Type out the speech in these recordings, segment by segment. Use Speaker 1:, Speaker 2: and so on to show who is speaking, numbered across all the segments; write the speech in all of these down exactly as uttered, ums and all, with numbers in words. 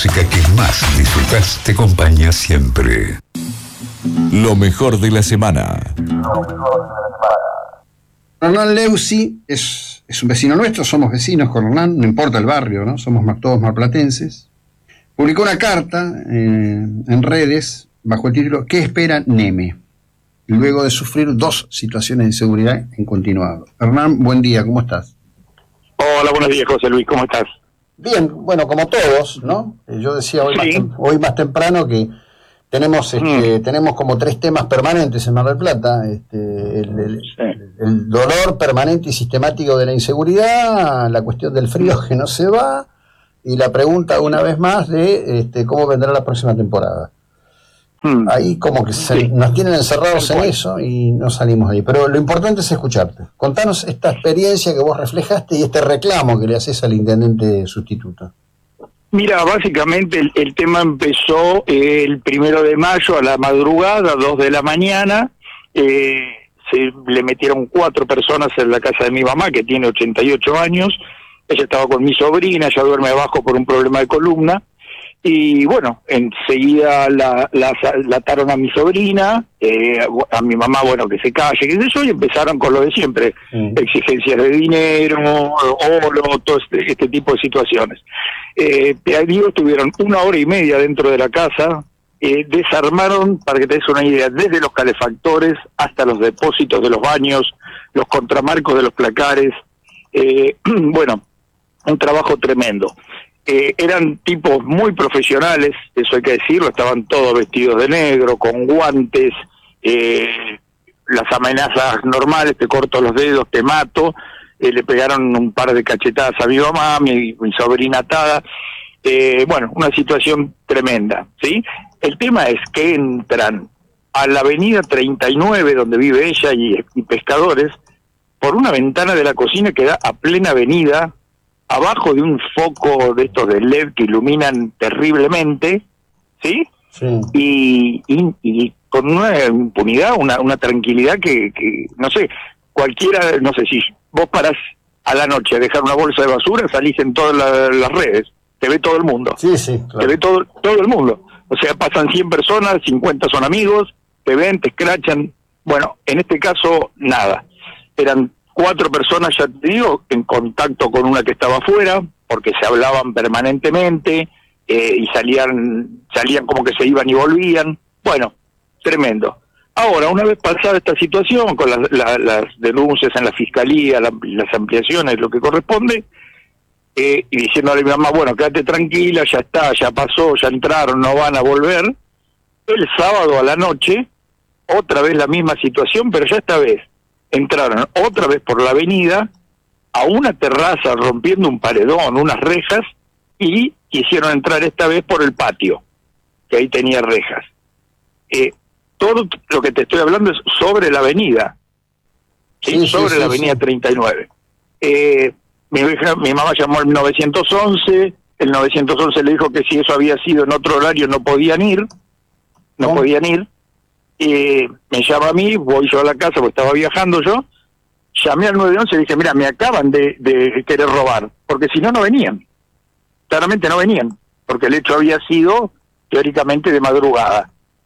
Speaker 1: música que más disfrutas te acompaña siempre.
Speaker 2: Lo mejor de la semana.
Speaker 3: Hernán Leusi es, es un vecino nuestro, somos vecinos con Hernán, no importa el barrio, ¿no? Somos mar, todos marplatenses. Publicó una carta eh, en redes bajo el título ¿Qué espera Neme?, luego de sufrir dos situaciones de inseguridad en continuado. Hernán, buen día, ¿cómo estás?
Speaker 4: Hola, buenos días, José Luis, ¿cómo estás?
Speaker 3: Bien, bueno, como todos, ¿no? Yo decía hoy, sí. más, tem- hoy más temprano que tenemos este, mm. tenemos como tres temas permanentes en Mar del Plata. Este, el, el, sí. el dolor permanente y sistemático de la inseguridad, la cuestión del frío que no se va, y la pregunta una vez más de este, cómo vendrá la próxima temporada. Mm. Ahí como que se, sí. nos tienen encerrados en eso y no salimos de ahí. Pero lo importante es escucharte. Contanos esta experiencia que vos reflejaste y este reclamo que le haces al intendente sustituto.
Speaker 4: Mira, básicamente el, el tema empezó eh, el primero de mayo a la madrugada, dos de la mañana. Eh, se le metieron cuatro personas en la casa de mi mamá, que tiene ochenta y ocho años. Ella estaba con mi sobrina, ella duerme abajo por un problema de columna. Y bueno, enseguida la, la, la ataron a mi sobrina, eh, a mi mamá, bueno, que se calle, qué sé yo, y empezaron con lo de siempre, mm. exigencias de dinero, oro, todo este, este tipo de situaciones. Eh, te digo, estuvieron una hora y media dentro de la casa, eh, desarmaron, para que te des una idea, desde los calefactores hasta los depósitos de los baños, los contramarcos de los placares, eh, bueno, un trabajo tremendo. Eh, eran tipos muy profesionales, eso hay que decirlo, estaban todos vestidos de negro, con guantes, eh, las amenazas normales, te corto los dedos, te mato, eh, le pegaron un par de cachetadas a mi mamá, mi, mi sobrina atada, eh, bueno, una situación tremenda, ¿sí? El tema es que entran a la avenida treinta y nueve, donde vive ella y, y Pescadores, por una ventana de la cocina que da a plena avenida, abajo de un foco de estos de L E D que iluminan terriblemente, ¿sí? Sí. Y, y, y con una impunidad, una, una tranquilidad que, que, no sé, cualquiera, no sé, si vos parás a la noche a dejar una bolsa de basura, salís en todas la, las redes, te ve todo el mundo.
Speaker 3: Sí, sí, claro.
Speaker 4: Te ve todo, todo el mundo. O sea, pasan cien personas, cincuenta son amigos, te ven, te escrachan. Bueno, en este caso, nada. Eran cuatro personas, ya te digo, en contacto con una que estaba afuera, porque se hablaban permanentemente, eh, y salían salían como que se iban y volvían. Bueno, tremendo. Ahora, una vez pasada esta situación, con la, la, las denuncias en la fiscalía, la, las ampliaciones, lo que corresponde, eh, y diciéndole a mi mamá, bueno, quédate tranquila, ya está, ya pasó, ya entraron, no van a volver. El sábado a la noche, otra vez la misma situación, pero ya esta vez entraron otra vez por la avenida a una terraza rompiendo un paredón, unas rejas, y quisieron entrar esta vez por el patio, que ahí tenía rejas. Eh, todo lo que te estoy hablando es sobre la avenida, ¿sí? Sí, sobre sí, la sí, avenida sí. treinta y nueve. Eh, mi, mi mamá llamó al nueve once, el nueve once le dijo que si eso había sido en otro horario no podían ir, no ¿Oh? podían ir. Eh, me llama a mí, voy yo a la casa porque estaba viajando yo, llamé al nueve once y dije, mira, me acaban de, de querer robar, porque si no, no venían. Claramente no venían, porque el hecho había sido, teóricamente, de madrugada.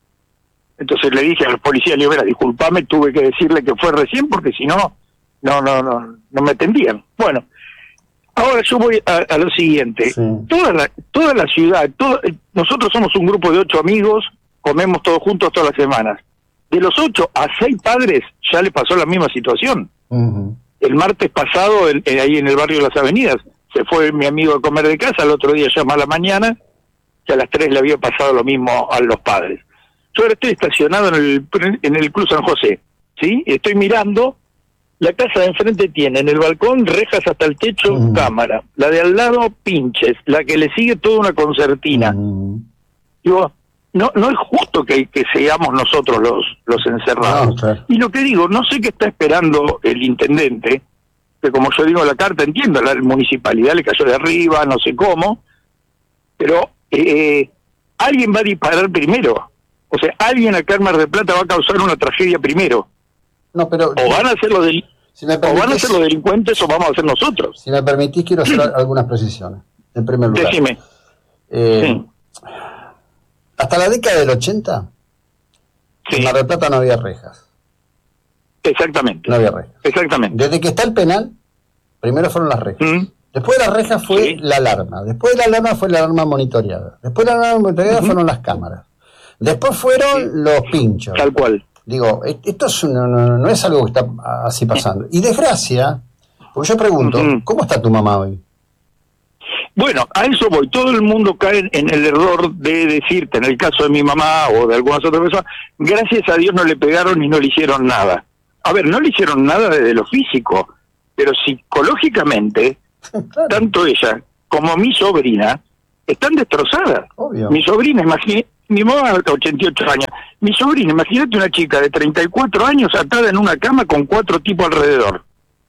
Speaker 4: Entonces le dije a los policías, le digo, mira, disculpame, tuve que decirle que fue recién, porque si no, no, no, no, no me atendían. Bueno, ahora yo voy a, a lo siguiente. Sí. Toda la, toda la ciudad, todo, nosotros somos un grupo de ocho amigos, comemos todos juntos todas las semanas. De los ocho a seis padres ya le pasó la misma situación. Uh-huh. El martes pasado, el, eh, ahí en el barrio de las Avenidas, se fue mi amigo a comer de casa, el otro día llama a la mañana, que a las tres le había pasado lo mismo a los padres. Yo ahora estoy estacionado en el, en el Club San José, ¿sí? Estoy mirando, la casa de enfrente tiene en el balcón rejas hasta el techo, uh-huh. cámara. La de al lado, pinches. La que le sigue, toda una concertina. Uh-huh. Digo, no no es justo que, que seamos nosotros los los encerrados. No, claro. Y lo que digo, no sé qué está esperando el intendente, que como yo digo en la carta, entiendo, la municipalidad le cayó de arriba, no sé cómo, pero eh, alguien va a disparar primero. O sea, alguien acá en Mar del Plata va a causar una tragedia primero.
Speaker 3: No, pero
Speaker 4: o van a ser los del, si o van a ser los delincuentes o vamos a ser nosotros.
Speaker 3: Si me permitís, quiero hacer algunas precisiones. En primer lugar,
Speaker 4: decime.
Speaker 3: Eh, sí. Hasta la década del ochenta, sí. En Mar del Plata no había rejas.
Speaker 4: Exactamente.
Speaker 3: No había rejas.
Speaker 4: Exactamente.
Speaker 3: Desde que está el penal, primero fueron las rejas. Mm. Después de las rejas fue sí. la alarma. Después de la alarma fue la alarma monitoreada. Después de la alarma monitoreada uh-huh. fueron las cámaras. Después fueron sí. los pinchos.
Speaker 4: Tal cual.
Speaker 3: Digo, esto es una, no, no es algo que está así pasando. Y desgracia, porque yo pregunto, uh-huh. ¿cómo está tu mamá hoy?
Speaker 4: Bueno, a eso voy. Todo el mundo cae en el error de decirte, en el caso de mi mamá o de algunas otras personas, gracias a Dios no le pegaron y no le hicieron nada. A ver, no le hicieron nada desde lo físico, pero psicológicamente, claro. tanto ella como mi sobrina están destrozadas. Obvio. Mi sobrina, imagínate, mi mamá de ochenta y ocho años, mi sobrina, imagínate una chica de treinta y cuatro años atada en una cama con cuatro tipos alrededor.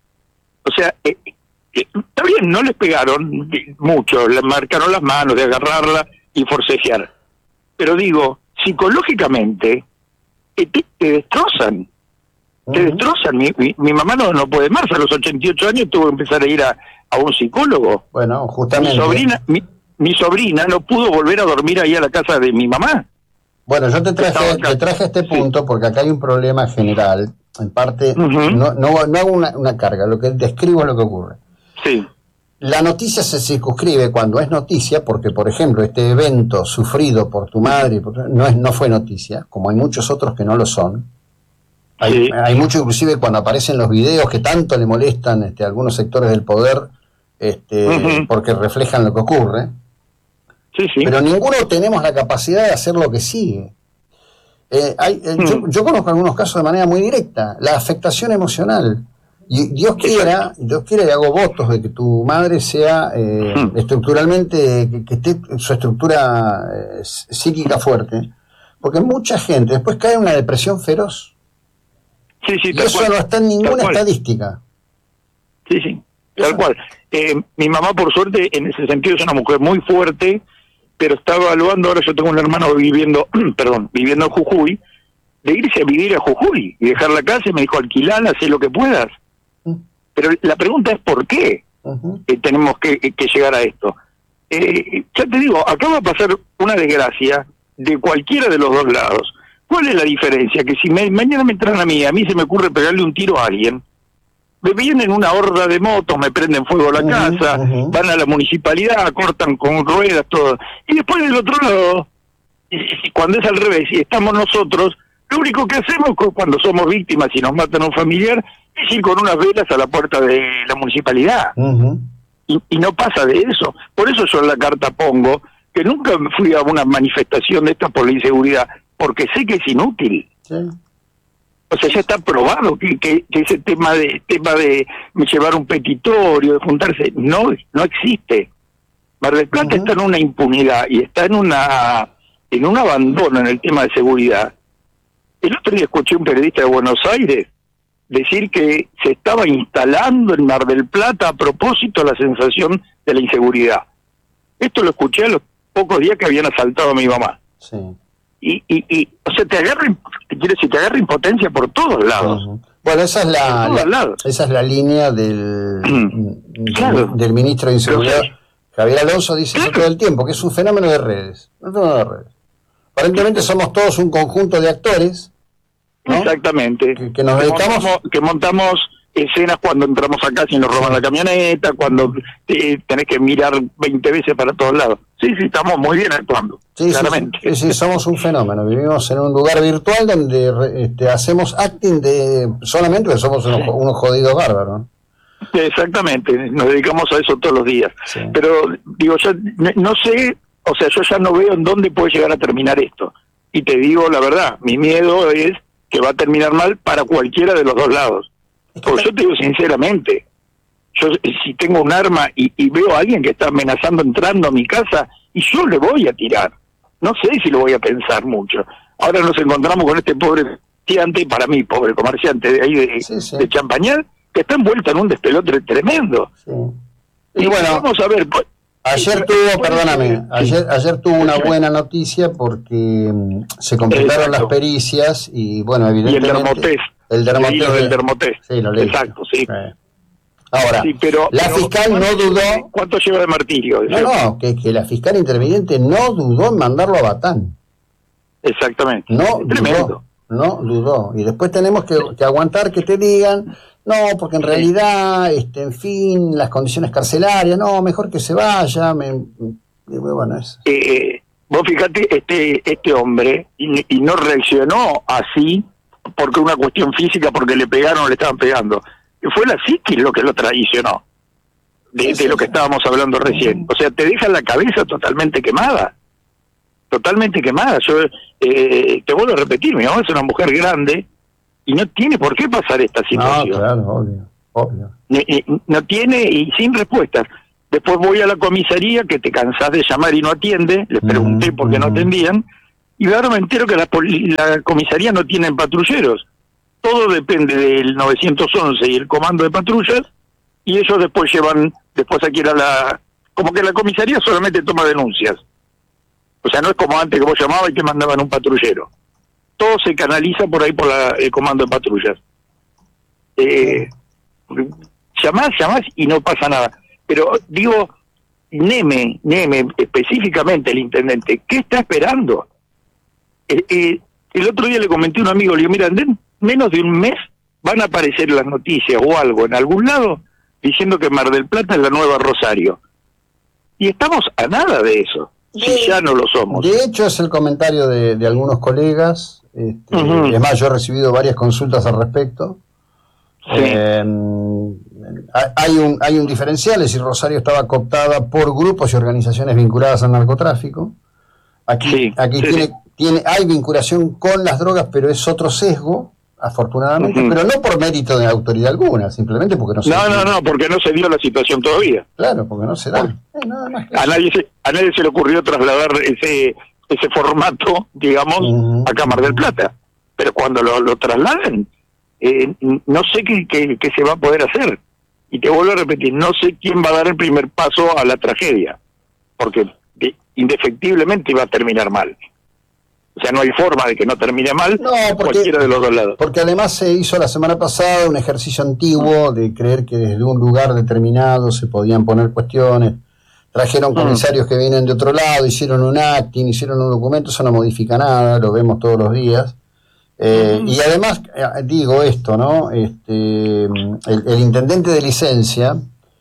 Speaker 4: O sea, eh, está bien, no les pegaron mucho, le marcaron las manos de agarrarla y forcejear. Pero digo, psicológicamente, te, te destrozan. Uh-huh. Te destrozan. Mi, mi, mi mamá no, no puede más. A los ochenta y ocho años tuvo que empezar a ir a, a un psicólogo.
Speaker 3: Bueno, justamente.
Speaker 4: Mi sobrina, mi, mi sobrina no pudo volver a dormir ahí a la casa de mi mamá.
Speaker 3: Bueno, yo te traje, te traje este punto sí. porque acá hay un problema general. En parte, uh-huh. no, no, no hago una, una carga. Lo que describo es lo que ocurre.
Speaker 4: Sí.
Speaker 3: La noticia se circunscribe cuando es noticia, porque, por ejemplo, este evento sufrido por tu madre no, es, no fue noticia, como hay muchos otros que no lo son. Hay, sí. hay mucho, inclusive, cuando aparecen los videos que tanto le molestan este, a algunos sectores del poder, este, uh-huh. porque reflejan lo que ocurre.
Speaker 4: Sí, sí.
Speaker 3: Pero ninguno tenemos la capacidad de hacer lo que sigue. Eh, hay, eh, uh-huh. yo, yo conozco algunos casos de manera muy directa. La afectación emocional. Y Dios quiera, Dios quiera y hago votos de que tu madre sea eh, hmm. estructuralmente, que, que esté su estructura eh, psíquica fuerte, porque mucha gente después cae en una depresión feroz.
Speaker 4: Sí, sí,
Speaker 3: y eso cual. no está en ninguna estadística.
Speaker 4: Sí, sí, tal eso. cual. Eh, mi mamá, por suerte, en ese sentido es una mujer muy fuerte, pero está evaluando, ahora yo tengo un hermano viviendo, perdón, viviendo en Jujuy, de irse a vivir a Jujuy y dejar la casa, y me dijo, alquilala, haz lo que puedas. Pero la pregunta es ¿por qué uh-huh. eh, tenemos que, que llegar a esto? Eh, ya te digo, acá va a pasar una desgracia de cualquiera de los dos lados. ¿Cuál es la diferencia? Que si me, mañana me entran a mí, a mí se me ocurre pegarle un tiro a alguien, me vienen una horda de motos, me prenden fuego a la uh-huh, casa, uh-huh. van a la municipalidad, cortan con ruedas, todo. Y después del otro lado, cuando es al revés, y estamos nosotros, lo único que hacemos cuando somos víctimas y nos matan a un familiar es ir con unas velas a la puerta de la municipalidad. Uh-huh. Y, y no pasa de eso. Por eso yo en la carta pongo que nunca fui a una manifestación de esta por la inseguridad, porque sé que es inútil. Sí. O sea, ya está probado que, que, que ese tema de tema de llevar un petitorio, de juntarse, no, no existe. Mar del Plata uh-huh. está en una impunidad y está en una en un abandono en el tema de seguridad. El otro día escuché a un periodista de Buenos Aires decir que se estaba instalando en Mar del Plata a propósito la sensación de la inseguridad. Esto lo escuché a los pocos días que habían asaltado a mi mamá. Sí. Y, y, y o sea, te agarra, te quiere decir, te agarra impotencia por todos lados. Uh-huh.
Speaker 3: Bueno, esa es la, la esa es la línea del, claro. del, del ministro de Inseguridad, sí. Javier Alonso, dice claro. eso todo el tiempo, que es un fenómeno de redes. Un fenómeno de redes. Aparentemente somos todos un conjunto de actores, ¿no?
Speaker 4: Exactamente.
Speaker 3: Que, que nos dedicamos...
Speaker 4: que montamos, que montamos escenas cuando entramos acá si nos roban la camioneta, cuando eh, tenés que mirar veinte veces para todos lados. Sí, sí, estamos muy bien actuando,
Speaker 3: sí,
Speaker 4: claramente.
Speaker 3: Sí, sí, sí, somos un fenómeno. Vivimos en un lugar virtual donde este, hacemos acting de solamente que somos unos, sí. unos jodidos bárbaros.
Speaker 4: Exactamente, nos dedicamos a eso todos los días. Sí. Pero, digo, yo no sé, o sea, yo ya no veo en dónde puede llegar a terminar esto. Y te digo la verdad, mi miedo es que va a terminar mal para cualquiera de los dos lados. Porque yo te digo sinceramente, yo si tengo un arma y, y veo a alguien que está amenazando entrando a mi casa, y yo le voy a tirar. No sé si lo voy a pensar mucho. Ahora nos encontramos con este pobre comerciante, para mí pobre comerciante de ahí de, sí, sí. de Champañal, que está envuelto en un despelote tremendo. Sí.
Speaker 3: Y, y bueno,
Speaker 4: vamos a ver... Pues,
Speaker 3: ayer tuvo, perdóname, ayer, ayer tuvo una buena noticia porque um, se completaron Exacto. las pericias y bueno, evidentemente...
Speaker 4: Y el dermotés.
Speaker 3: El dermotés.
Speaker 4: El del dermotés.
Speaker 3: Sí, lo leí.
Speaker 4: Exacto, sí. sí.
Speaker 3: Ahora,
Speaker 4: sí, pero,
Speaker 3: la
Speaker 4: pero,
Speaker 3: fiscal no dudó...
Speaker 4: ¿Cuánto lleva de martirio?
Speaker 3: No, no, que, que la fiscal interviniente no dudó en mandarlo a Batán.
Speaker 4: Exactamente.
Speaker 3: No
Speaker 4: Es tremendo.
Speaker 3: dudó, no dudó. Y después tenemos que, que aguantar que te digan, no, porque en realidad, este, en fin, las condiciones carcelarias, no, mejor que se vaya. Me, y bueno, es...
Speaker 4: Eh, vos fíjate, este, este hombre, y, y no reaccionó así porque una cuestión física, porque le pegaron o le estaban pegando. Fue la psiquis lo que lo traicionó, de,
Speaker 3: Sí, sí,
Speaker 4: de lo que
Speaker 3: sí.
Speaker 4: estábamos hablando recién. O sea, te deja la cabeza totalmente quemada. Totalmente quemada. Yo eh, te vuelvo a repetir, mi mamá es una mujer grande y no tiene por qué pasar esta situación.
Speaker 3: No, claro, obvio, obvio.
Speaker 4: Ni- ni- No tiene y sin respuestas. Después voy a la comisaría, que te cansás de llamar y no atiende, les pregunté por qué no atendían, y ahora me entero que la, poli- la comisaría no tienen patrulleros. Todo depende del nueve once y el comando de patrullas, y ellos después llevan, después aquí era la... Como que la comisaría solamente toma denuncias. O sea, no es como antes que vos llamabas y te mandaban un patrullero. Todo se canaliza por ahí por la, el comando de patrullas. Eh, llamás, llamás y no pasa nada. Pero digo, Neme, Neme, específicamente el intendente, ¿qué está esperando? Eh, eh, el otro día le comenté a un amigo, le digo, mira, en menos de un mes van a aparecer las noticias o algo en algún lado diciendo que Mar del Plata es la nueva Rosario. Y estamos a nada de eso, si ya no lo somos.
Speaker 3: De hecho, es el comentario de, de algunos colegas. Este,
Speaker 4: Ujú.
Speaker 3: Además, yo he recibido varias consultas al respecto.
Speaker 4: Sí.
Speaker 3: Eh, hay un hay un diferencial, es decir, Rosario estaba cooptada por grupos y organizaciones vinculadas al narcotráfico. Aquí,
Speaker 4: Sí,
Speaker 3: aquí
Speaker 4: sí,
Speaker 3: tiene,
Speaker 4: sí.
Speaker 3: tiene hay vinculación con las drogas, pero es otro sesgo, afortunadamente,
Speaker 4: Ujú.
Speaker 3: pero no por mérito de autoridad alguna, simplemente porque no se
Speaker 4: No, no, no, porque no se dio la situación todavía.
Speaker 3: Claro, porque no se da. Eh, nada más que
Speaker 4: A
Speaker 3: eso.
Speaker 4: nadie se, a nadie se le ocurrió trasladar ese ese formato, digamos,
Speaker 3: Ujú.
Speaker 4: acá a Mar del Plata. Pero cuando lo, lo trasladen, eh, no sé qué, qué, qué se va a poder hacer. Y te vuelvo a repetir, no sé quién va a dar el primer paso a la tragedia, porque de, indefectiblemente va a terminar mal. O sea, no hay forma de que no termine mal
Speaker 3: No, porque-
Speaker 4: cualquiera de los dos lados.
Speaker 3: Porque además se hizo la semana pasada un ejercicio antiguo de creer que desde un lugar determinado se podían poner cuestiones. Trajeron comisarios que vienen de otro lado, hicieron un acting, hicieron un documento, eso no modifica nada, lo vemos todos los días. Eh, y además, eh, digo esto, ¿no? Este, el, el intendente de licencia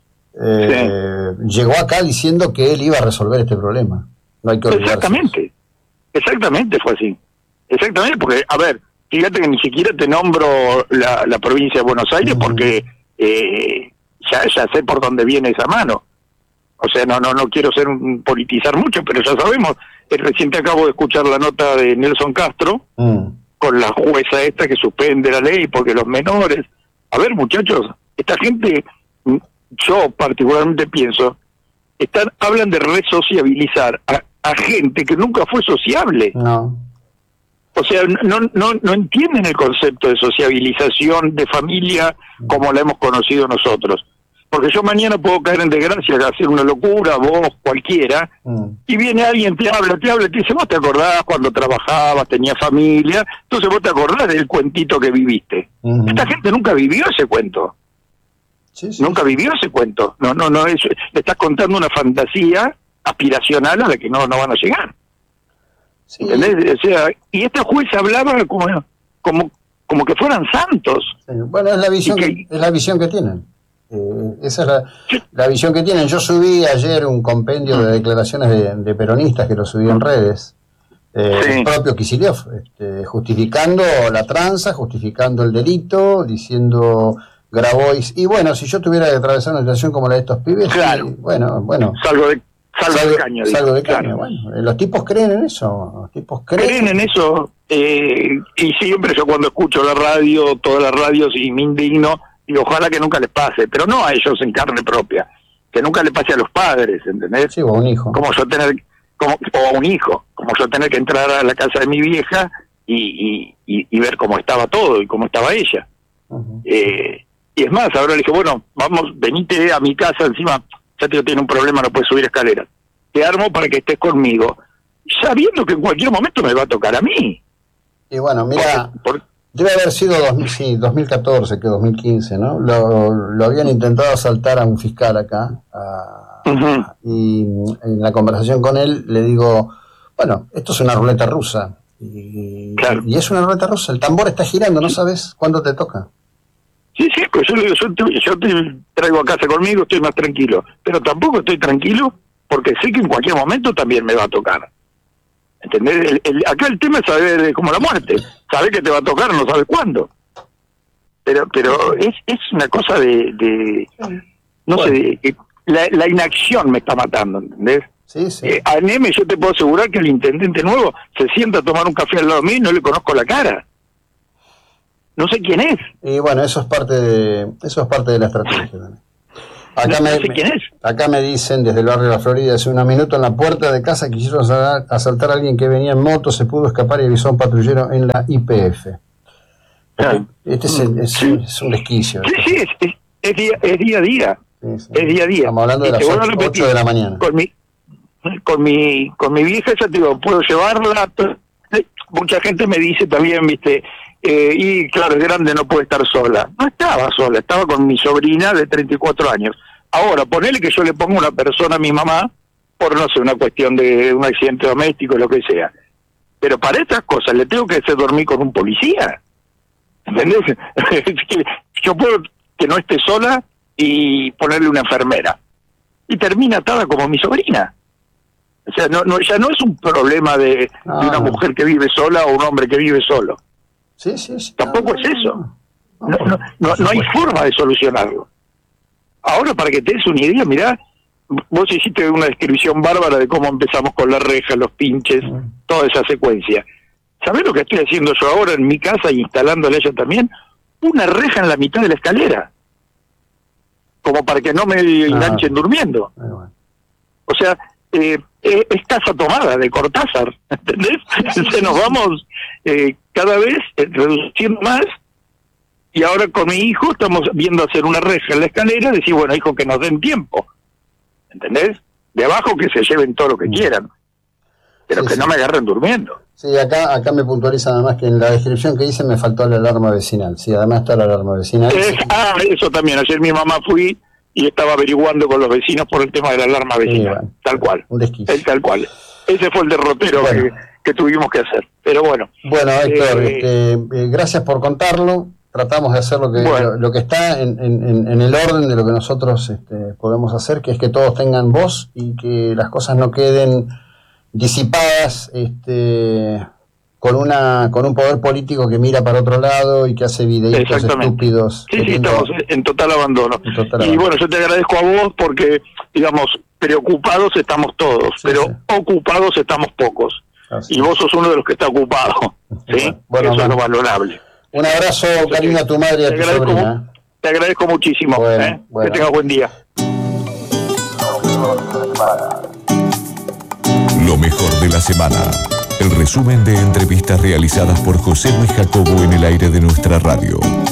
Speaker 3: eh, llegó acá diciendo que él iba a resolver este problema. No hay que olvidarse.
Speaker 4: Exactamente, exactamente fue así. Exactamente, porque, a ver, fíjate que ni siquiera te nombro la, la provincia de Buenos Aires,
Speaker 3: Ujú.
Speaker 4: porque eh, ya, ya sé por dónde viene esa mano. O sea, no no no quiero ser un politizar mucho, pero ya sabemos. Eh, reciente acabo de escuchar la nota de Nelson Castro,
Speaker 3: Mm.
Speaker 4: con la jueza esta que suspende la ley porque los menores... A ver, muchachos, esta gente, mm, yo particularmente pienso, están hablan de resociabilizar a, a gente que nunca fue sociable.
Speaker 3: No.
Speaker 4: O sea, no, no, no entienden el concepto de sociabilización de familia como la hemos conocido nosotros. Porque yo mañana puedo caer en desgracia, hacer una locura, vos, cualquiera,
Speaker 3: Mm.
Speaker 4: y viene alguien, te habla, te habla, te dice, vos te acordás cuando trabajabas, tenías familia, entonces vos te acordás del cuentito que viviste.
Speaker 3: Ujú.
Speaker 4: Esta gente nunca vivió ese cuento,
Speaker 3: Sí, sí,
Speaker 4: nunca
Speaker 3: sí.
Speaker 4: vivió ese cuento. No, no, no, es, le estás contando una fantasía aspiracional a la que no, no van a llegar.
Speaker 3: Sí.
Speaker 4: ¿Entendés? O sea, y esta jueza hablaba como, como, como que fueran santos.
Speaker 3: Sí, bueno, es la visión
Speaker 4: Y
Speaker 3: que,
Speaker 4: que-
Speaker 3: es la visión que tienen. Eh, esa es la, la visión que tienen. Yo subí ayer un compendio de declaraciones de, de peronistas que lo subí en redes. Eh,
Speaker 4: Sí.
Speaker 3: El propio Kicillof, este, justificando la tranza, justificando el delito, diciendo Grabois. Y bueno, si yo tuviera que atravesar una situación como la de estos pibes,
Speaker 4: Claro.
Speaker 3: sí, bueno, bueno.
Speaker 4: Salgo de, salgo de caño. digo,
Speaker 3: salgo de caño,
Speaker 4: claro.
Speaker 3: bueno. eh, Los tipos creen en eso. Los tipos creen.
Speaker 4: Creen en eso, eh, y siempre yo cuando escucho la radio, todas las radios, y me indigno, y ojalá que nunca les pase, pero no a ellos en carne propia, que nunca le pase a los padres, ¿entendés?
Speaker 3: Sí, o a un hijo.
Speaker 4: Como yo tener, como, o a un hijo, como yo tener que entrar a la casa de mi vieja y, y, y, y ver cómo estaba todo y cómo estaba ella.
Speaker 3: Ujú.
Speaker 4: Eh, y es más, ahora le dije, bueno, vamos, venite a mi casa, encima, ya te tiene un problema, no puedes subir escaleras. Te armo para que estés conmigo, sabiendo que en cualquier momento me va a tocar a mí.
Speaker 3: Y bueno, mira,
Speaker 4: Por-
Speaker 3: Debe haber sido dos, sí, dos mil catorce, que dos mil quince, ¿no? Lo, lo habían intentado asaltar a un fiscal acá, a, uh-huh. y en la conversación con él le digo, bueno, esto es una ruleta rusa, y, claro. y es una ruleta rusa, el tambor está girando, no sabes cuándo te toca.
Speaker 4: Sí, sí, pues yo le digo, yo te, yo te traigo a casa conmigo, estoy más tranquilo, pero tampoco estoy tranquilo porque sé que en cualquier momento también me va a tocar. ¿Entendés? El, el, acá el tema es saber como la muerte, saber que te va a tocar, no sabes cuándo. Pero pero es es una cosa de, de no bueno. sé, de, de, la, la inacción me está matando, ¿entendés?
Speaker 3: Sí, sí.
Speaker 4: Eh, a Neme yo te puedo asegurar que el intendente nuevo se sienta a tomar un café al lado mío y no le conozco la cara. No sé quién es.
Speaker 3: Y bueno, eso es parte de eso es parte de la estrategia también. Acá, no, me, no sé quién es. Acá me dicen desde el barrio de la Florida, hace unos minutos en la puerta de casa quisieron asaltar a alguien que venía en moto, se pudo escapar y avisó a un patrullero en la Y P F. Ah, este es, el, es, sí. es un desquicio.
Speaker 4: Sí, sí, es, es, es, día, es día a día. Sí, sí. Es día a día.
Speaker 3: Estamos hablando de las ocho de la mañana.
Speaker 4: Con mi, con mi, con mi vieja, ya te digo, puedo llevarla. Mucha gente me dice también, viste, eh, y claro, es grande, no puede estar sola. No estaba sola, estaba con mi sobrina de treinta y cuatro años. Ahora, ponele que yo le pongo una persona a mi mamá por, no sé, una cuestión de un accidente doméstico, lo que sea. Pero para estas cosas le tengo que hacer dormir con un policía. ¿Entendés? Yo puedo que no esté sola y ponerle una enfermera. Y termina atada como mi sobrina. O sea, no, no, ya no es un problema de, ah. de una mujer que vive sola o un hombre que vive solo.
Speaker 3: Sí, sí, sí.
Speaker 4: Tampoco no, es eso. No, no, no, no hay forma de solucionarlo. Ahora, para que te des una idea, mirá, vos hiciste una descripción bárbara de cómo empezamos con la reja, los pinches, toda esa secuencia. ¿Sabés lo que estoy haciendo yo ahora en mi casa, instalándola ella también? Una reja en la mitad de la escalera. Como para que no me enganchen ah. durmiendo. Ah, bueno. O sea, eh, eh, es casa tomada de Cortázar, ¿entendés? Entonces nos vamos eh, cada vez eh, reduciendo más. Y ahora con mi hijo estamos viendo hacer una reja en la escalera, decir, bueno, hijo, que nos den tiempo. ¿Entendés? De abajo que se lleven todo lo que quieran, pero sí, que sí. no me agarren durmiendo.
Speaker 3: Sí, acá acá me puntualizan además que en la descripción que hice me faltó la alarma vecinal. Sí, además está la alarma vecinal.
Speaker 4: Eh, ah, eso también. Ayer mi mamá fui y estaba averiguando con los vecinos por el tema de la alarma vecinal. Sí, bueno, tal cual.
Speaker 3: Un desquicio.
Speaker 4: El, tal cual. Ese fue el derrotero bueno. que, que tuvimos que hacer. Pero bueno.
Speaker 3: Bueno, Héctor, eh, este, eh, gracias por contarlo. Tratamos de hacer lo que bueno. lo, lo que está en, en, en el orden de lo que nosotros este, podemos hacer, que es que todos tengan voz y que las cosas no queden disipadas este, con una con un poder político que mira para otro lado y que hace videitos estúpidos.
Speaker 4: Sí, sí, estamos en total abandono. En total y abandono. Bueno, yo te agradezco a vos porque, digamos, preocupados estamos todos, sí, pero sí. ocupados estamos pocos. Así y vos sos uno de los que está ocupado, ¿sí? Bueno, eso bueno. es lo valorable.
Speaker 3: Un abrazo, cariño a tu madre y a tu sobrina.
Speaker 4: Te agradezco muchísimo. Bueno, ¿eh? bueno. Que tengas buen día.
Speaker 2: Lo mejor de la semana. El resumen de entrevistas realizadas por José Luis Jacobo en el aire de nuestra radio.